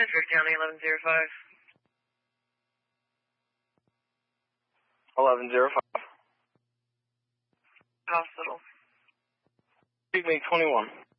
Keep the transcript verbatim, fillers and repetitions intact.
Bedford County, eleven zero five. eleven zero five. Hospital. Speak me twenty-one.